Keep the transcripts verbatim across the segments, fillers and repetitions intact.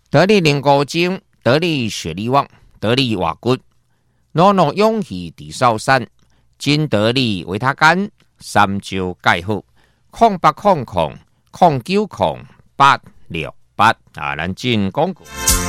得力灵骨精，得力雪力旺，得力瓦骨，诺诺勇气地少山，金得力维他干，三招盖好，空八空空，空九空八六八啊！咱进广告。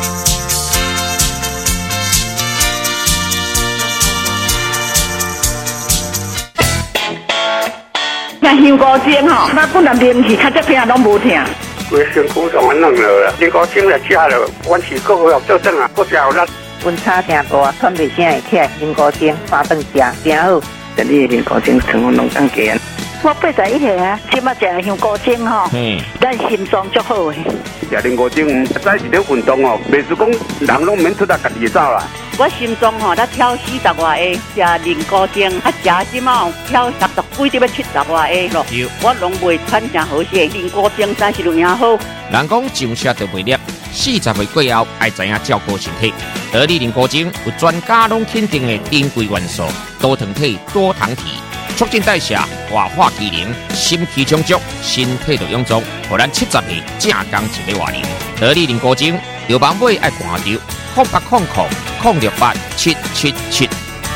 像香菇精吼，那本来灵气较这片拢无听。 规身躯上安弄落啦，香菇精来食了，阮是个个做阵啊，个食有力。 温差真大，喘袂声会起，香菇精三顿食真好。 这里香菇精成分拢当加。 我八十一岁啊，即马食香菇精吼，咱心脏足好诶。 食香菇精，早是咧运动哦，袂是讲人拢免出来家己走啦。 我心脏吼，才跳四十外下，食灵菇精，啊食即马跳六十几，要七十外下咯。我拢袂喘真好势，灵菇精真是有影好。 人讲上车就袂粒，四十岁过后爱知影照顾身体。得力灵菇精有专家拢肯定的珍贵元素，多糖体、多糖体，促进代谢、活化机能，心气充足，身体就臃肿。互咱七十岁正刚一个活龄。得力灵菇精，有网买爱看着。空八空空空六八七七七。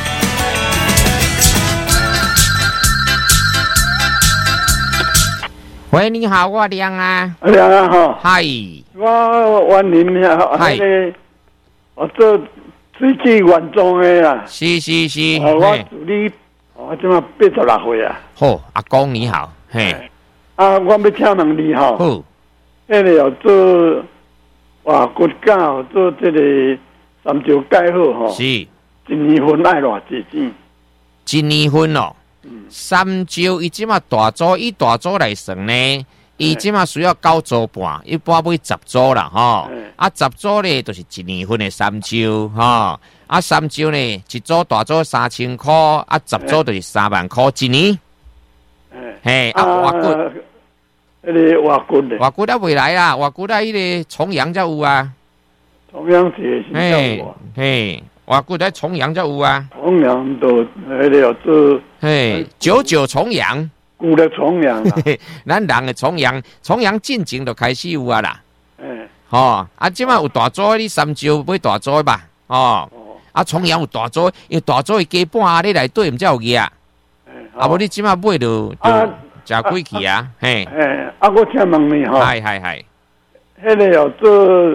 喂，你好，我亮啊。 亮啊，哈。 嗨。 我วันนี้เนี่ย嗨。 我做水机原装的啦。 是是是。 我助理，我即马八十六岁啊。 好，阿公你好，嘿。 啊，我要请问你哈。 好。 迄个要做。哇，骨架做这个三招盖好吼， 是一年份爱偌济钱？ 一年份哦，嗯、三招伊即马大组以大组来算呢，伊即马需要九组半，一般买十组啦吼。啊，十组咧就是一年份的三招吼，啊三招呢一组大组三千块，啊十组就是三万块一年。嘿，啊瓦骨。 迄个瓦骨咧， 瓦骨还未来啦，瓦骨啊，迄个重阳才有啊。 重阳节是嘿，嘿，瓦骨在重阳才有啊。 重阳都迄个要做， 嘿，九九重阳， 古的重阳啦。 咱人的重阳，重阳进前就开始有啊啦。 哎， 吼，啊，即摆有大组，你三招买大组吧，哦。啊，重阳有大组，因为大组的加半啊，你内底毋才有嘢啊。啊，无你即摆买就就。食贵去啊，嘿， 哎，啊，我请问你吼， 系系系， 迄个要做，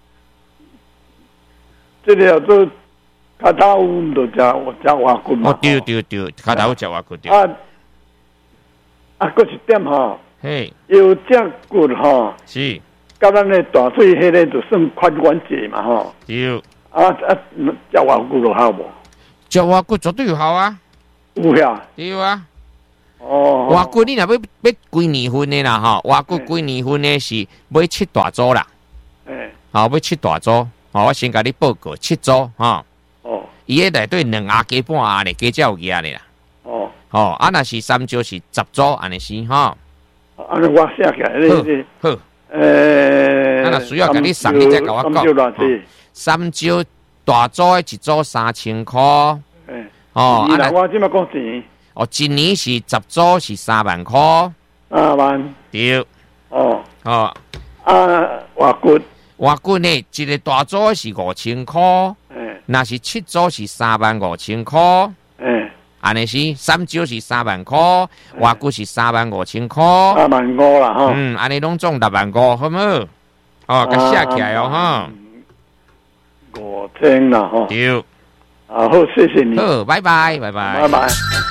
这个要做脚头有就食我食瓦骨嘛。 哦，对对对，脚头食瓦骨对。 啊啊，搁一点吼， 嘿， 腰脊骨吼， 是， 甲咱的大腿迄个就算髋关节嘛吼。 对。 啊啊，食瓦骨就好无？ 食瓦骨绝对有效啊。 有呀。 对啊。 哦， 瓦骨你若要要几年份的啦吼，瓦骨几年份的是买七大组啦， 诶， 好买七大组，好我先甲你报告七组哈，哦，伊个内底两盒加半盒咧，加才有嘢咧啦，哦，吼啊若是三招是十组安尼是哈， 安尼我写起来，你好， 诶， 啊若需要甲你送，你再甲我讲，三招大组的一组三千块， 诶， 哦， 啊若我即马讲钱。 哦，一年是十组是三万块， 三万对， 哦哦， 啊，瓦骨瓦骨呢，一个大组是五千块，诶，那是七组是三万五千块，诶，安尼是三招是三万块，瓦骨是三万五千块， 三万五啦哈， 嗯，安尼拢总六万五，好唔好？哦，甲写起来哦，哈， 五千啦哈， 对， 啊好，谢谢你， 好，拜拜，拜拜， 拜拜。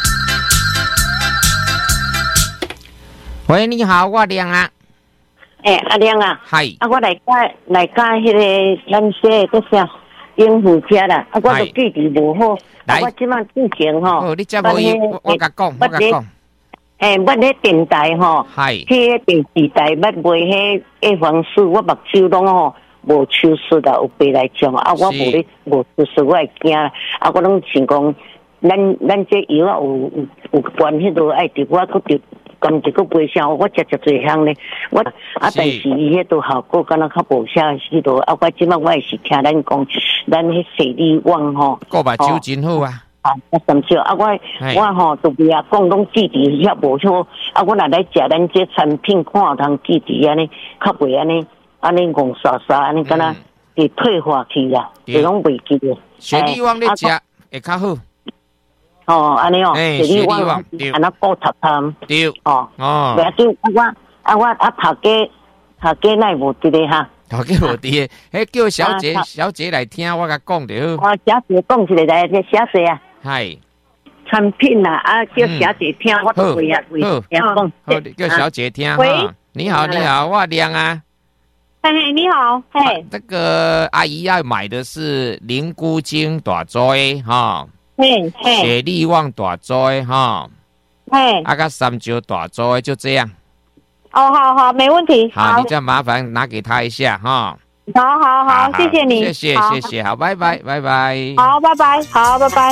喂，你好，我亮啊。 诶、欸，阿亮啊。 系。 啊，我来加来加迄个咱说个啥应付车啦。啊，我都记忆无好。啊，我即摆之前吼。 哦，你遮无伊，我甲讲，我甲讲。 诶，我咧电台吼。 系。 去电视台捌卖迄叶黄素，我目睭拢吼无手术啦，有白内障啊。我无咧无手术，我会惊啦。啊，我拢想讲，咱咱这药啊有有有关迄度爱伫我搁伫。咁一个背上，我食食最香咧。我啊，但是伊迄度效果敢若较无啥迄度。啊，我即摆我也是听咱讲，咱迄视力旺吼， 个目睭真好啊。 啊，甚少啊，我我吼都比啊讲拢记忆遐无好。啊，我若来食咱这产品，看通记忆安尼，较袂安尼安尼戆刷刷，安尼敢若会退化去啦，就拢袂记咧。 雪莉旺咧食会较好。 哦，安尼哦， 雪莉旺， 安那高头汤。 对。 哦。 哦。 袂要紧，啊我啊我啊头家头家奈无伫咧哈。 头家无伫诶，迄叫小姐小姐来听我甲讲就好。 我小姐讲一个来，小姐啊。 系。 产品啦，啊叫小姐听，我都会啊会讲。 好，叫小姐听哈。你好，你好，我亮啊。 嘿，你好，嘿。 这个阿姨要买的是灵菇精大椎哈。 嘿嘿。 雪莉旺大椎哈。 嘿。 啊个三九大椎就这样。 哦，好好，没问题。 好，你再麻烦拿给他一下哈。 好好好，谢谢你。 谢谢谢谢，好，拜拜拜拜。 好，拜拜，好，拜拜。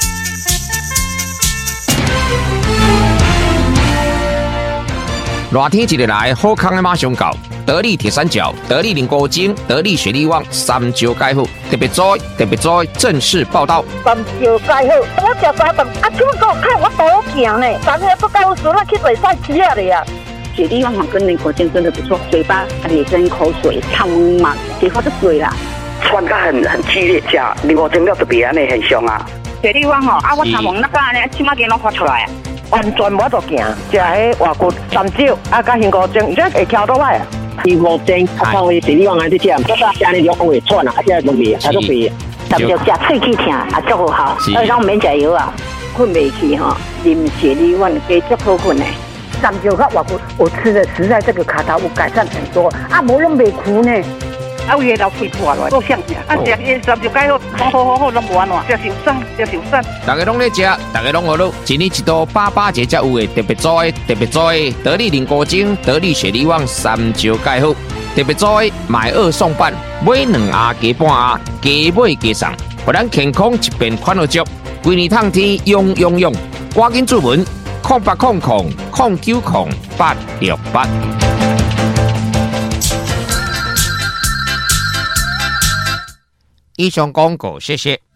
热天一日来，好康的马上到。得力铁三角、得力灵菇精、得力雪莉旺三招解好，特别在特别在正式报道。 三招解好，我食三顿，啊，怎么讲看我多行呢？昨天不解好时，那去比赛吃啊的呀。 雪莉旺跟灵菇精真的不错，嘴巴也跟口水畅满，结果就水啦。 酸感很很激烈，吃灵菇精了特别安尼很凶啊。 雪莉旺吼，啊我头毛那个安尼，起码给拢发出来啊。 完全无得行，食迄外骨三招，啊，甲香菇精，而且会挑倒来啊。 灵菇精，啊，靠伊雪莉旺安尼食，这个安尼肉会串啊，啊，这都味，啊都味。 三招食喙齿疼，啊，足好，而且我免食药啊， 困袂去哈，啉雪莉旺加足好困的。 三招甲外骨，我吃的实在这个卡头有改善很多，啊，无拢袂苦呢。 啊，有个老屁破落，够香呀！啊，食伊三招解好，好好好好，拢无安怎，食受伤，食受伤。 大家拢咧食，大家拢好乐。一年一度八八节才有诶，特别做诶，特别做诶，得力灵菇精、得力雪莉旺三招解好，特别做诶，买二送半，买两盒加半盒，加买加送，互咱健康一边款好足，规年通天用用用，赶紧注文，空八空空空九空八六八。以上广告，谢谢。